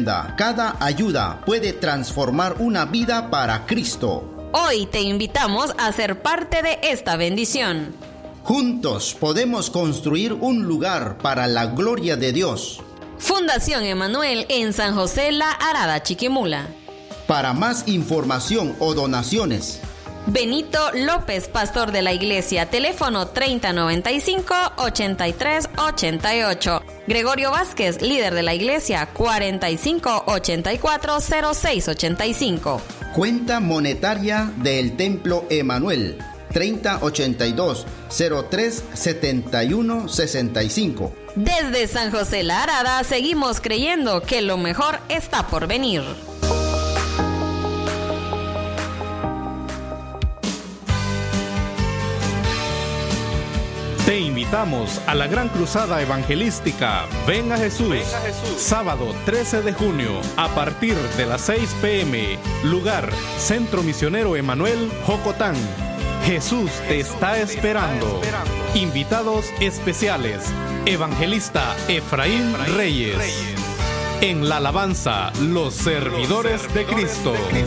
ofrenda, cada ayuda puede transformar una vida para Cristo. Hoy te invitamos a ser parte de esta bendición. Juntos podemos construir un lugar para la gloria de Dios. Fundación Emanuel en San José La Arada, Chiquimula. Para más información o donaciones, Benito López, pastor de la iglesia, teléfono 3095-8388. Gregorio Vázquez, líder de la iglesia, 4584-0685. Cuenta monetaria del Templo Emanuel, 3082-037165. Desde San José La Arada seguimos creyendo que lo mejor está por venir. Te invitamos a la Gran Cruzada Evangelística Ven a Jesús. Sábado 13 de junio a partir de las 6 p.m. Lugar, Centro Misionero Emanuel, Jocotán. Jesús te está esperando. Invitados especiales: Evangelista Efraín Reyes. En la alabanza, los servidores de Cristo.